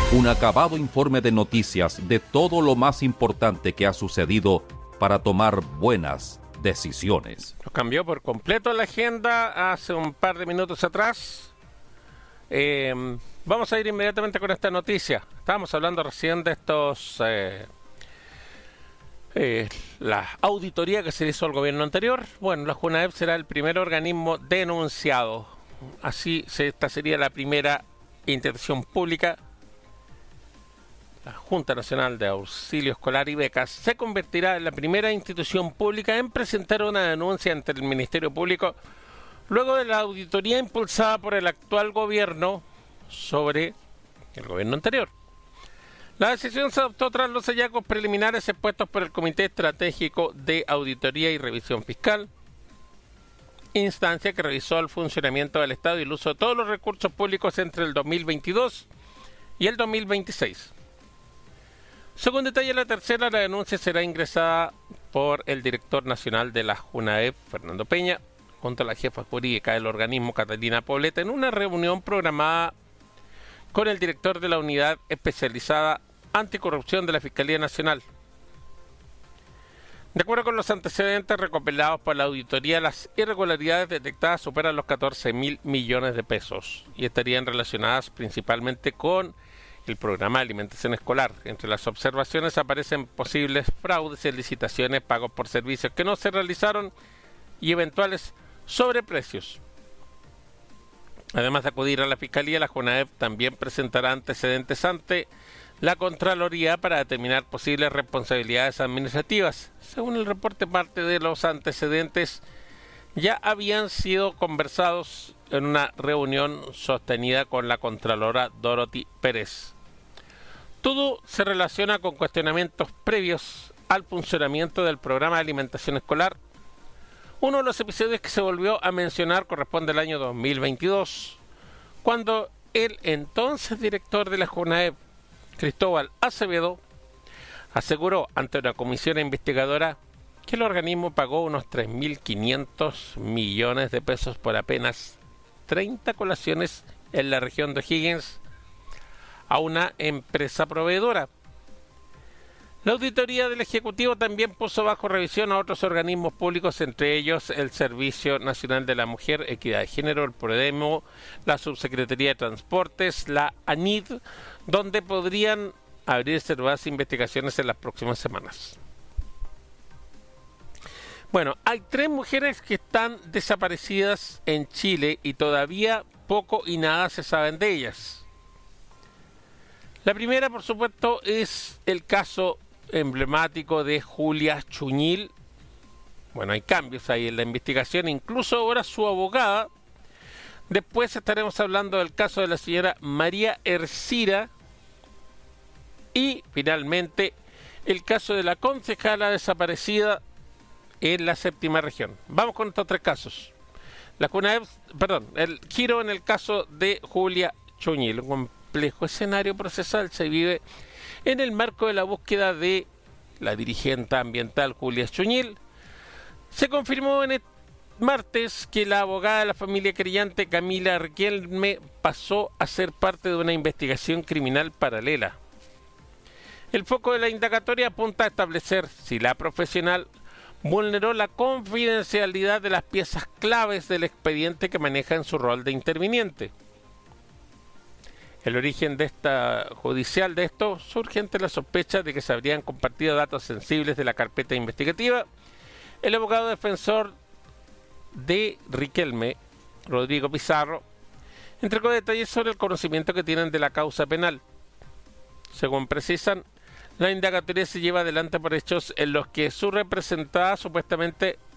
Un acabado informe de noticias de todo lo más importante que ha sucedido para tomar buenas decisiones. Nos cambió por completo la agenda hace un par de minutos atrás. Vamos a ir inmediatamente con esta noticia. Estábamos hablando recién de la auditoría que se hizo al gobierno anterior. Bueno, la JUNAEP será el primer organismo denunciado. Así, esta sería la primera institución pública. La Junta Nacional de Auxilio Escolar y Becas se convertirá en la primera institución pública en presentar una denuncia ante el Ministerio Público luego de la auditoría impulsada por el actual gobierno sobre el gobierno anterior. La decisión se adoptó tras los hallazgos preliminares expuestos por el Comité Estratégico de Auditoría y Revisión Fiscal, instancia que revisó el funcionamiento del Estado y el uso de todos los recursos públicos entre el 2022 y el 2026. Según detalla la tercera, la denuncia será ingresada por el director nacional de la JUNAEP, Fernando Peña, junto a la jefa jurídica del organismo, Catalina Poblete, en una reunión programada con el director de la Unidad Especializada Anticorrupción de la Fiscalía Nacional. De acuerdo con los antecedentes recopilados por la auditoría, las irregularidades detectadas superan los 14.000 millones de pesos y estarían relacionadas principalmente con el programa de alimentación escolar. Entre las observaciones aparecen posibles fraudes en licitaciones, pagos por servicios que no se realizaron y eventuales sobreprecios. Además de acudir a la Fiscalía, la JUNAEP también presentará antecedentes ante la Contraloría para determinar posibles responsabilidades administrativas. Según el reporte, parte de los antecedentes ya habían sido conversados en una reunión sostenida con la Contralora Dorothy Pérez. Todo se relaciona con cuestionamientos previos al funcionamiento del programa de alimentación escolar. Uno de los episodios que se volvió a mencionar corresponde al año 2022, cuando el entonces director de la JUNAEP, Cristóbal Acevedo, aseguró ante una comisión investigadora que el organismo pagó unos 3.500 millones de pesos por apenas 30 colaciones en la región de O'Higgins a una empresa proveedora. La auditoría del Ejecutivo también puso bajo revisión a otros organismos públicos, entre ellos el Servicio Nacional de la Mujer, Equidad de Género, el PRODEMO, la Subsecretaría de Transportes, la ANID, donde podrían abrirse nuevas investigaciones en las próximas semanas. Bueno, hay 3 mujeres que están desaparecidas en Chile y todavía poco y nada se saben de ellas. La primera, por supuesto, es el caso emblemático de Julia Chuñil. Bueno, hay cambios ahí en la investigación, incluso ahora su abogada. Después estaremos hablando del caso de la señora María Ercira y finalmente el caso de la concejala desaparecida en la 7ª región. Vamos con estos 3 casos. La JUNAEP, el giro en el caso de Julia Chuñil. Un complejo escenario procesal se vive en el marco de la búsqueda de la dirigente ambiental Julia Chuñil. Se confirmó en el martes que la abogada de la familia querellante Camila Riquelme pasó a ser parte de una investigación criminal paralela. El foco de la indagatoria apunta a establecer si la profesional vulneró la confidencialidad de las piezas claves del expediente que maneja en su rol de interviniente. El origen de esta judicial de esto surge ante la sospecha de que se habrían compartido datos sensibles de la carpeta investigativa. El abogado defensor de Riquelme, Rodrigo Pizarro, entregó detalles sobre el conocimiento que tienen de la causa penal. Según precisan, la indagatoria se lleva adelante por hechos en los que su representada supuestamente